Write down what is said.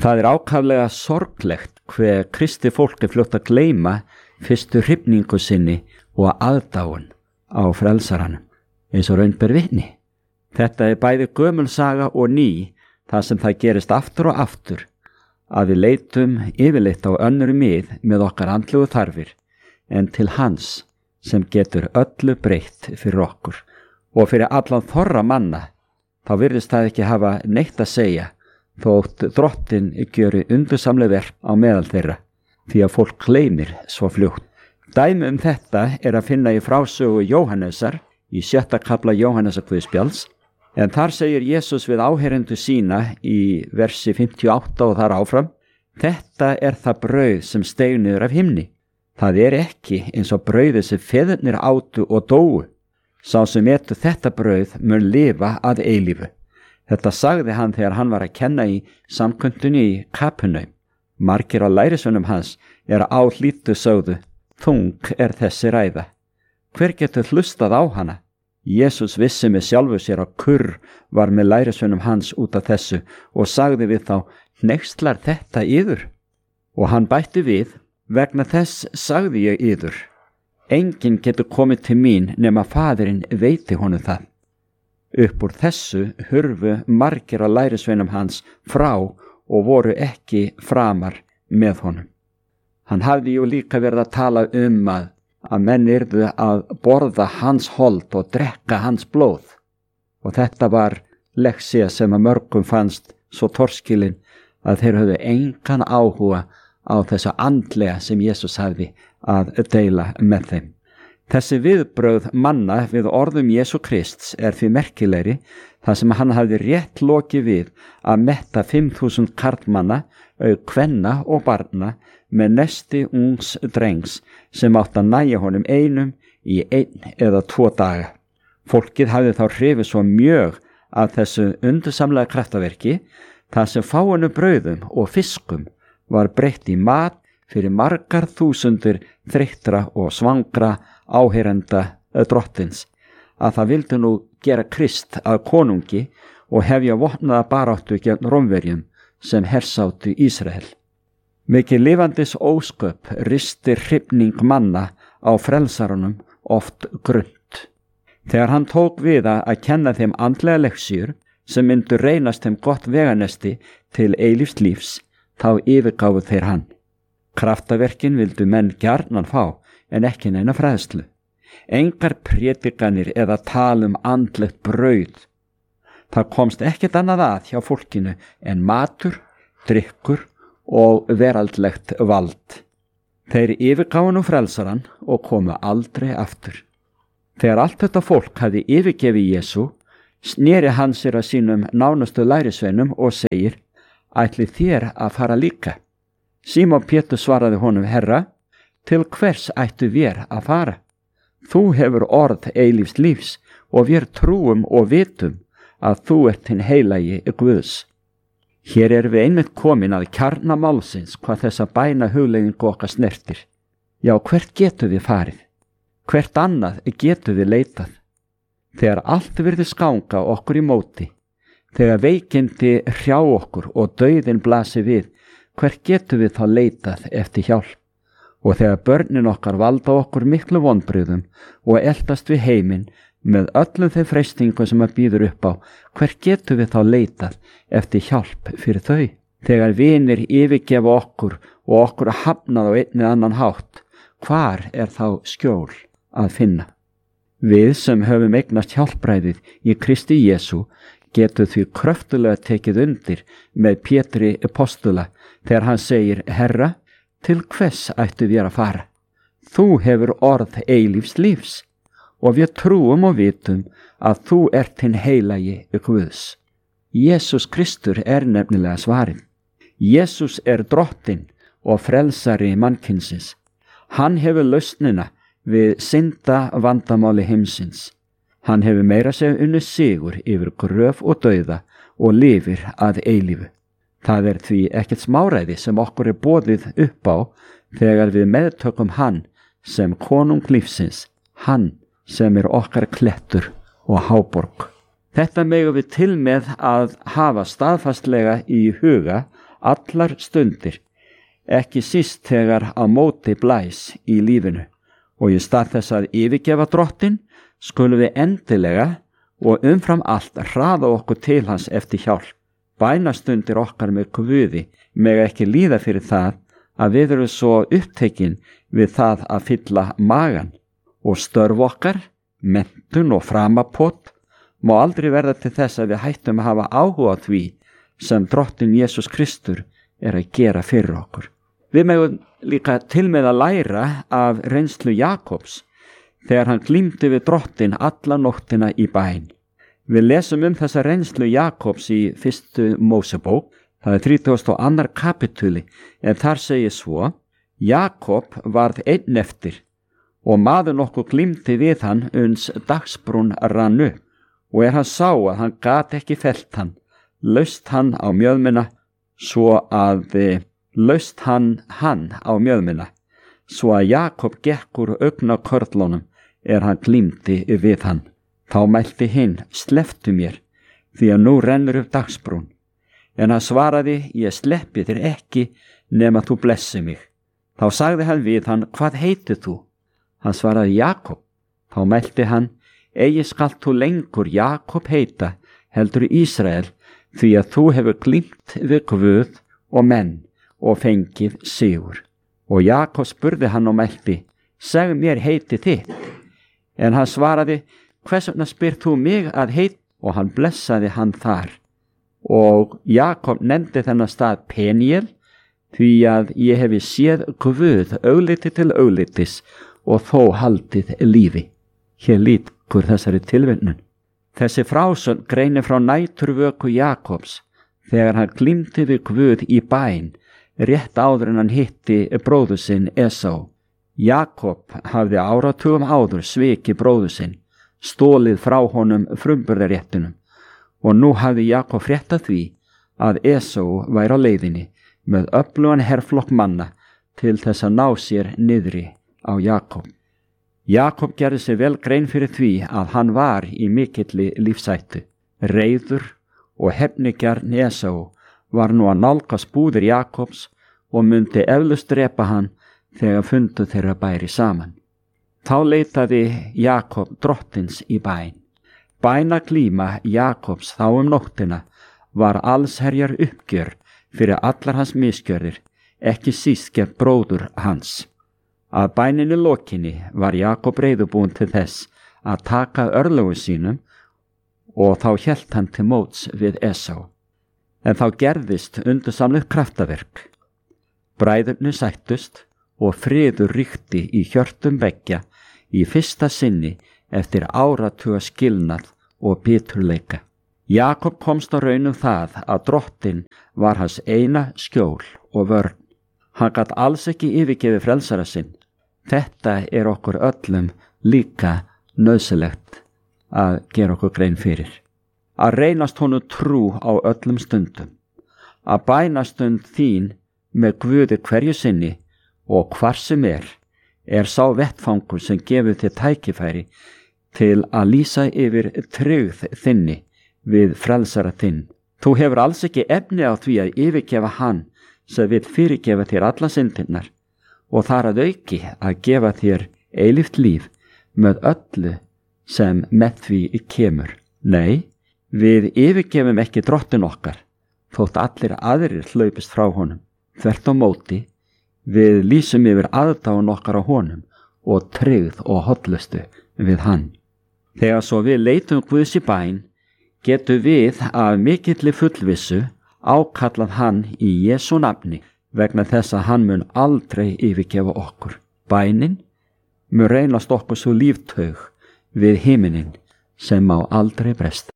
Það ákaflega sorglegt hve kristi fólk fljótt að gleyma fyrstu hrifningu sinni og aðdáun á frelsaranum, eins og raun ber vitni. Þetta bæði gömul saga og ný, það sem það gerist aftur og aftur, að við leitum yfirleitt á önnur mið með okkar andlegu þarfir en til hans sem getur öllu breytt fyrir okkur og fyrir allan þorra manna. Þá virðist það ekki hafa neitt að segja þótt Drottinn gjöri undursamleg verk á meðal þeirra, því að fólk gleymir svo fljótt. Dæmi þetta að finna í frásögu Jóhannesar í 6. kafla Jóhannesar Guðspjalls, en þar segir Jesús við áheyrendur sína í versi 58 og þar áfram: Þetta það brauð sem steig niður af himni. Það ekki eins og brauðið sem feðurnir átu og dóu. Sá sem etur þetta brauð mun lifa að eilífu. Þetta sagði hann þegar hann var að kenna í samkundunni í Kapernaum. Margir á lærisveinum hans áhlýddu sögðu: Þung þessi ræða. Hver getur hlustað á hana? Jesús vissi með sjálfu sér að kurr var með lærisveinum hans út af þessu og sagði við þá: Hneykslar þetta yður? Og hann bætti við: Vegna þess sagði ég yður, enginn getur komið til mín nema Faðirinn veiti honum það. Upp úr þessu hurfu margir á lærisveinum hans frá og voru ekki framar með honum. Hann hafði líka verið að tala að menn yrðu að borða hans hold og drekka hans blóð. Og þetta var lexía sem að mörgum fannst svo torskilin að þeir höfðu engan áhuga á þessu andlega sem Jesús hafði að deila með þeim. Þessi viðbrögð manna við orðum Jesú Krists því merkilegri, þar sem hann hafði rétt lokið við að metta 5.000 karlmanna, auk kvenna og barna, með nesti ungs drengs sem átt að nægja honum einum í 1 eða 2 daga. Fólkið hafði þá hrifið svo mjög af þessu undursamlega kraftaverki, þar sem fáinu brauðum og fiskum var breytt í mat fyrir margar þúsundir þreyttra og svangra áheyrenda Drottins, að það vildi nú gera Krist að konungi og hefja vopnaða baráttu gegn Rómverjum sem hersáttu Ísrael. Mikið lifandis ósköp ristir hrifning manna á frelsarunum oft grunnt. Þegar hann tók við að kenna þeim andlega leksjur sem myndu reynast þeim gott veganesti til eilífs lífs, þá yfirgáfu þeir hann. Kraftaverkin vildu menn gjarnan fá, en ekki neina fræðslu. Engar prédikanir eða andlegt brauð. Það komst ekkert annað að hjá fólkinu en matur, drykkur og veraldlegt vald. Þeir yfirgáfu nú frelsaran og komu aldrei aftur. Þegar allt þetta fólk hafði yfirgefið Jesú, sneri hann sér að sínum nánustu lærisveinum og segir: Ætlið þér að fara líka? Símon Pétur svaraði honum: Herra, til hvers ættu vér að fara? Þú hefur orð eilífs lífs og vér trúum og vitum að þú hinn heilagi Guðs. Hér við einmitt komin að kjarna málsins hvað þessa bæna hugleiðingu okkar snertir. Já, hvert getum við farið? Hvert annað getum við leitað? Þegar allt virðist ganga okkur í móti, þegar veikindi hrjá okkur og dauðinn blasi við, hvert getum við þá leitað eftir hjálp? Og þegar börnin okkar valda okkur miklu vonbrigðum og eldast við heiminn með öllum þeim freistingum sem að býður upp á, hvert getum við þá leitað eftir hjálp fyrir þau? Þegar vinir yfirgefa okkur og okkur hafnað á einn eða annan hátt, hvar þá skjól að finna? Við sem höfum eignast hjálpræðið í Kristi Jesú getum því kröftulega tekið undir með Pétri apostula þegar hann segir: Herra, til hvers ættu við að fara? Þú hefur orð eilífs lífs og við trúum og vitum að þú hinn heilagi Guðs. Jesús Kristur nefnilega svarið. Jesús Drottinn og frelsari mannkynsins. Hann hefur lausnina við synda vandamáli heimsins. Hann hefur meira segja unnið sigur yfir gröf og dauða og lifir að eilífu. Það því ekkert smáræði sem okkur boðið upp á þegar við meðtökum hann sem konung lífsins, hann sem okkar klettur og háborg. Þetta megum við til með að hafa staðfastlega í huga allar stundir, ekki síst þegar á móti blæs í lífinu. Og í stað þess að yfirgefa Drottinn skulum við endilega og umfram allt hraða okkur til hans eftir hjálp. Bænastundir okkar með Guði mega ekki líða fyrir það að við erum svo upptekin við það að fylla magan, og störf okkar, menntun og framapot má aldrei verða til þess að við hættum að hafa áhuga á því sem Drottinn Jesús Kristur er að gera fyrir okkur. Við megum líka til með að læra af reynslu Jakobs þegar hann glímdi við Drottinn alla nóttina í bæn. Við lesum þessa reynslu Jakobs í 1. Mósebók, það er 32. kapitúli, en þar segir svo: Jakob varð einn eftir, og maður nokkuð glímdi við hann uns dagsbrún rann upp, og hann sá að hann gat ekki fellt hann, laust hann á mjöðmina, svo að Jakob gekk úr augnakörlunum hann glímdi við hann. Þá mælti hinn: slepptu mér, því að nú rennur upp dagsbrún. En hann svaraði: ég sleppi þér ekki nema þú blessi mig. Þá sagði hann við hann: hvað heitir þú? Hann svaraði: Jakob. Þá mælti hann: eigi skalt þú lengur Jakob heita, heldur Ísrael, því að þú hefur glímt við Guð og menn og fengið sigur. Og Jakob spurði hann og mælti: segð mér heiti þitt. En hann svaraði: hvers vegna spyr þú mig að heit? Og hann blessaði hann þar. Og Jakob nefndi þennan stað Peniel, því að ég hefi séð Guð augliti til auglitis og þó haldið lífi. Hér lýkur þessari tilvinnun. Þessi frásögn greinir frá næturvöku Jakobs þegar hann glímdi við Guð í bæn rétt áður en hann hitti bróður sinn Esau. Jakob hafði áratugum áður svikið bróður sinn, stólið frá honum frumburðaréttunum, og nú hafði Jakob fréttað því að Esau væri á leiðinni með öflugan herflokk manna til þess að ná sér niðri á Jakob. Jakob gerði sér vel grein fyrir því að hann var í mikilli lífshættu. Reiður og hefnigjarn Esau var nú að nálgast búðir Jakobs og myndi eflaust drepa hann þegar fundu þeirra bæri saman. Þá leitaði Jakob Drottins í bæn. Bænaglíma Jakobs þá nóttina var allsherjar uppgjör fyrir allar hans misgjörðir, ekki síst gegn bróður hans. Að bæninni lokinni var Jakob reiðubúinn til þess að taka örlögum sínum, og þá hélt hann til móts við Esau. En þá gerðist undursamlegt kraftaverk. Bræðurnir sættust og friður ríkti í hjörtum beggja í fyrsta sinni eftir áratuga skilnað og biturleika. Jakob komst á raun það að Drottinn var hans eina skjól og vörn. Hann gat alls ekki yfirgefið frelsara sinn. Þetta er okkur öllum líka nauðsynlegt að gera okkur grein fyrir. Að reynast honum trú á öllum stundum. Að bænastund þín með Guði hverju sinni og hvar sem er sá vettfangur sem gefur þér tækifæri til að lýsa yfir tryggð þinni við frelsara þinn. Þú hefur alls ekki efni á því að yfirgefa hann sem vill fyrirgefa þér alla syndirnar og þar að auki að gefa þér eilíft líf með öllu sem með því kemur. Nei, við yfirgefum ekki Drottinn okkar, þótt allir aðrir hlaupist frá honum. Þvert á móti, við lýsum yfir aðdáun okkar á honum og tryggð og hollustu við hann. Þegar svo við leitum Guðs í bæn, getum við af mikilli fullvissu ákallað hann í Jesú nafni vegna þess að hann mun aldrei yfirgefa okkur. Bænin mun reynast okkur svo líftaug við himinninn sem má aldrei bresta.